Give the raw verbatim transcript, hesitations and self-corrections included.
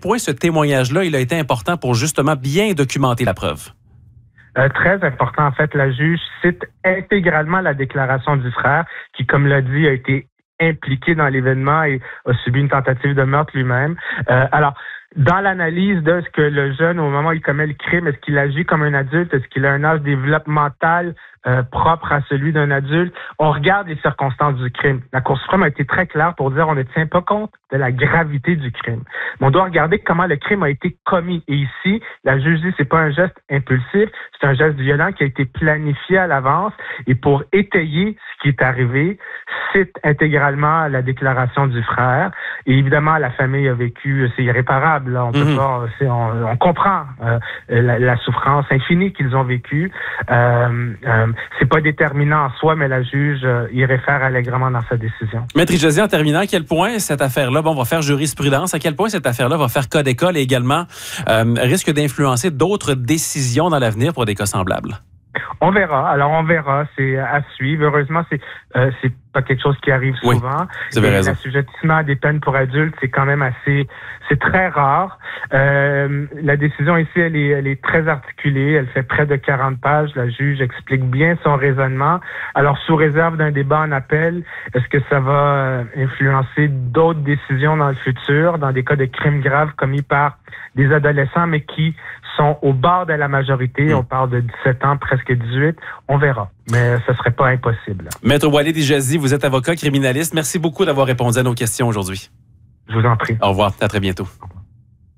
point ce témoignage-là, il a été important pour justement bien documenter la preuve? Euh, très important. En fait, la juge cite intégralement la déclaration du frère, qui, comme l'a dit, a été impliqué dans l'événement et a subi une tentative de meurtre lui-même. Euh, alors, dans l'analyse de ce que le jeune, au moment où il commet le crime, est-ce qu'il agit comme un adulte? Est-ce qu'il a un âge développemental euh, propre à celui d'un adulte? On regarde les circonstances du crime. La Cour suprême a été très claire pour dire on ne tient pas compte de la gravité du crime. Mais on doit regarder comment le crime a été commis. Et ici, la juge dit c'est pas un geste impulsif, c'est un geste violent qui a été planifié à l'avance. Et pour étayer ce qui est arrivé, cite intégralement la déclaration du frère. Et évidemment, la famille a vécu, c'est irréparable. Là. On peut mmh. pas, c'est, on, on comprend euh, la, la souffrance infinie qu'ils ont vécue. Euh, euh, c'est pas déterminant en soi, mais la juge euh, y réfère allègrement dans sa décision. Maître José, en terminant, à quel point cette affaire-là, bon, va faire jurisprudence, à quel point cette affaire-là va faire cas d'école et également euh, risque d'influencer d'autres décisions dans l'avenir pour des cas semblables? On verra. Alors, on verra. C'est à suivre. Heureusement, c'est euh, c'est pas quelque chose qui arrive souvent. Oui, vous avez raison. L'assujettissement à des peines pour adultes, c'est quand même assez... C'est très rare. Euh, la décision ici, elle est, elle est très articulée. Elle fait près de quarante pages. La juge explique bien son raisonnement. Alors, sous réserve d'un débat en appel, est-ce que ça va influencer d'autres décisions dans le futur, dans des cas de crimes graves commis par des adolescents, mais qui sont au bord de la majorité? Mmh. On parle de dix-sept ans, presque dix-huit. On verra. Mais ce serait pas impossible. Maître Walid Hijazi, vous êtes avocat criminaliste. Merci beaucoup d'avoir répondu à nos questions aujourd'hui. Je vous en prie. Au revoir. À très bientôt.